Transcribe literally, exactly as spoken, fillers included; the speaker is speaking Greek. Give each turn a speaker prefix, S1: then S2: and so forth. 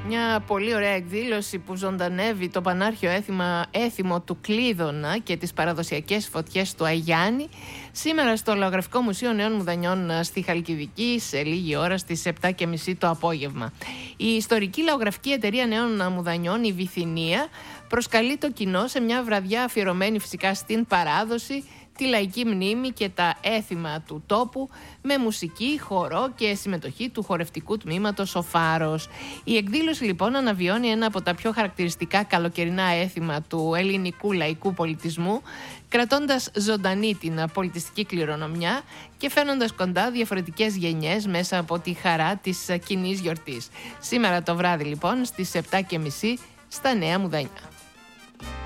S1: Μια πολύ ωραία εκδήλωση που ζωντανεύει το πανάρχιο έθιμα, έθιμο του Κλείδωνα και τις παραδοσιακές φωτιές του Αγιάννη σήμερα στο Λαογραφικό Μουσείο Νέων Μουδανιών στη Χαλκιδική σε λίγη ώρα στις επτά και μισή το απόγευμα. Η ιστορική λαογραφική εταιρεία Νέων Μουδανιών, η Βυθινία, προσκαλεί το κοινό σε μια βραδιά αφιερωμένη φυσικά στην παράδοση, τη λαϊκή μνήμη και τα έθιμα του τόπου, με μουσική, χορό και συμμετοχή του χορευτικού τμήματος «Ο Φάρος». Η εκδήλωση λοιπόν αναβιώνει ένα από τα πιο χαρακτηριστικά καλοκαιρινά έθιμα του ελληνικού λαϊκού πολιτισμού, κρατώντας ζωντανή την πολιτιστική κληρονομιά και φέρνοντας κοντά διαφορετικές γενιές μέσα από τη χαρά της κοινής γιορτής. Σήμερα το βράδυ λοιπόν στις επτά και μισή στα Νέα Μουδανιά.